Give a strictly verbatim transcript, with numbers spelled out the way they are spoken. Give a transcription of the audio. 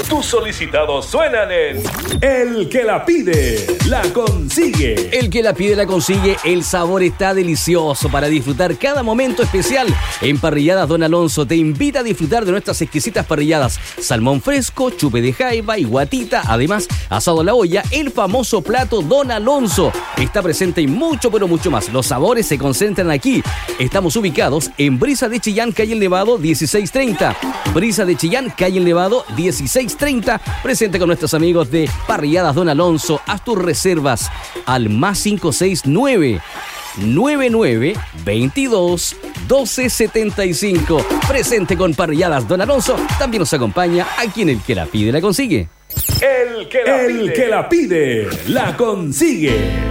Tus solicitados suenan en El que la pide, la consigue. El que la pide la consigue. El sabor está delicioso para disfrutar cada momento especial. En Parrilladas Don Alonso te invita a disfrutar de nuestras exquisitas parrilladas. Salmón fresco, chupe de jaiba y guatita. Además, asado a la olla, el famoso plato Don Alonso. Está presente y mucho, pero mucho más. Los sabores se concentran aquí. Estamos ubicados en Brisa de Chillán, calle El Nevado, dieciséis treinta. Brisa de Chillán, calle El Nevado, dieciséis treinta. Presente con nuestros amigos de Parrilladas Don Alonso. Haz tus reservas al más cinco seis nueve nueve nueve veintidós doce setenta y cinco. Presente con Parrilladas Don Alonso. También nos acompaña aquí en El que la pide la consigue. El que la, El pide. Que la pide la consigue.